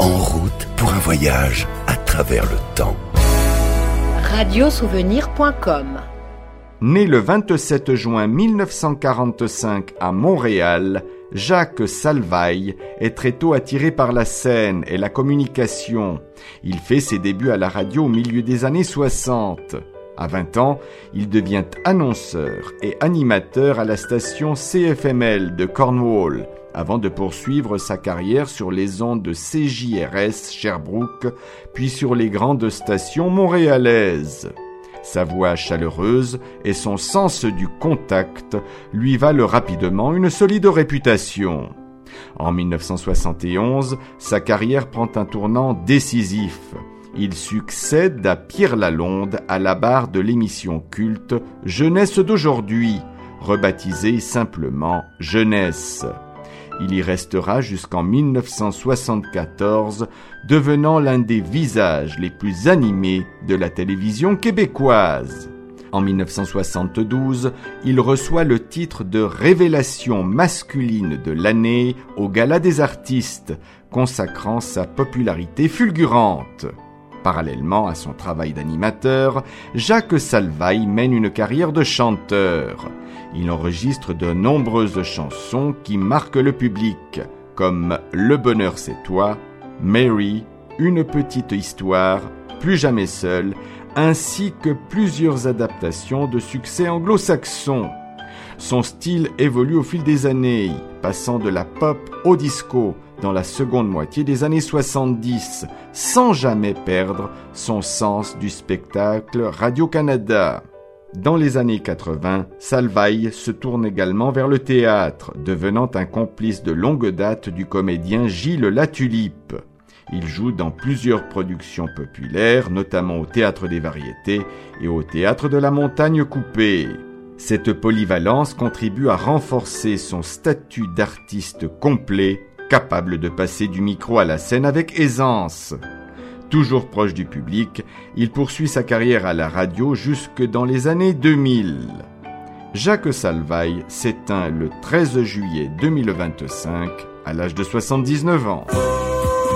En route pour un voyage à travers le temps. Radiosouvenir.com. Né le 27 juin 1945 à Montréal, Jacques Salvaille est très tôt attiré par la scène et la communication. Il fait ses débuts à la radio au milieu des années 60. À 20 ans, il devient annonceur et animateur à la station CFML de Cornwall, avant de poursuivre sa carrière sur les ondes de CJRS Sherbrooke, puis sur les grandes stations montréalaises. Sa voix chaleureuse et son sens du contact lui valent rapidement une solide réputation. En 1971, sa carrière prend un tournant décisif. Il succède à Pierre Lalonde à la barre de l'émission culte Jeunesse d'aujourd'hui, rebaptisée simplement Jeunesse. Il y restera jusqu'en 1974, devenant l'un des visages les plus animés de la télévision québécoise. En 1972, il reçoit le titre de Révélation masculine de l'année au Gala des artistes, consacrant sa popularité fulgurante. Parallèlement à son travail d'animateur, Jacques Salvaille mène une carrière de chanteur. Il enregistre de nombreuses chansons qui marquent le public, comme Le bonheur c'est toi, Mary, Une petite histoire, Plus jamais seul, ainsi que plusieurs adaptations de succès anglo-saxons. Son style évolue au fil des années, passant de la pop au disco dans la seconde moitié des années 70, sans jamais perdre son sens du spectacle Radio-Canada. Dans les années 80, Salvaille se tourne également vers le théâtre, devenant un complice de longue date du comédien Gilles Latulippe. Il joue dans plusieurs productions populaires, notamment au Théâtre des Variétés et au Théâtre de la Montagne Coupée. Cette polyvalence contribue à renforcer son statut d'artiste complet, capable de passer du micro à la scène avec aisance. Toujours proche du public, il poursuit sa carrière à la radio jusque dans les années 2000. Jacques Salvaille s'éteint le 13 juillet 2025 à l'âge de 79 ans.